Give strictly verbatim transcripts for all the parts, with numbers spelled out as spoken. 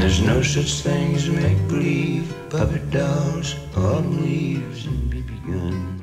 There's no such thing as make-believe, puppet dolls, autumn leaves, and B B guns.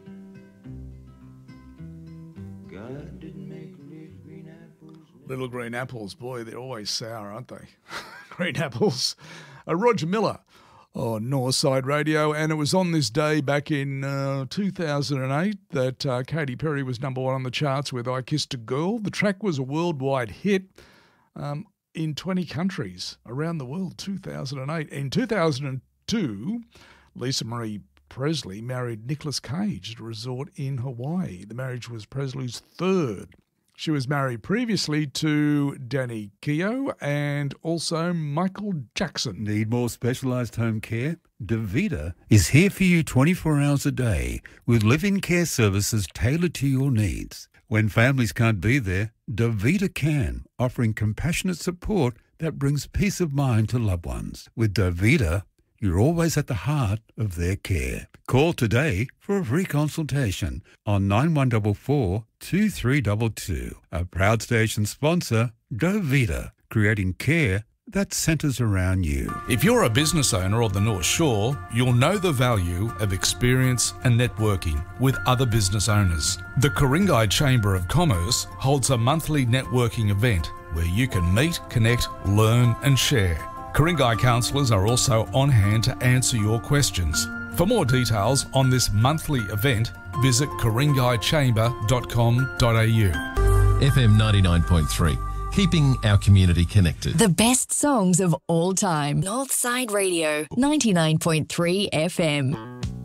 God didn't make little green apples. Little green apples, boy, they're always sour, aren't they? Green apples. Uh, Roger Miller on Northside Radio, and it was on this day back in uh, two thousand eight that uh, Katy Perry was number one on the charts with I Kissed a Girl. The track was a worldwide hit um, in twenty countries around the world, two thousand eight. In two thousand two, Lisa Marie Presley married Nicolas Cage at a resort in Hawaii. The marriage was Presley's third. She was married previously to Danny Keough and also Michael Jackson. Need more specialised home care? Davita is here for you twenty-four hours a day with live-in care services tailored to your needs. When families can't be there, Davita can, offering compassionate support that brings peace of mind to loved ones. With Davita, you're always at the heart of their care. Call today for a free consultation on nine one four four, two three two two. A proud station sponsor, Davita, creating care that centres around you. If you're a business owner of the North Shore, you'll know the value of experience and networking with other business owners. The Ku-ring-gai Chamber of Commerce holds a monthly networking event where you can meet, connect, learn and share. Ku-ring-gai counsellors are also on hand to answer your questions. For more details on this monthly event, visit ku ring gai chamber dot com dot a u. F M ninety-nine point three, keeping our community connected. The best songs of all time. Northside Radio, ninety-nine point three F M.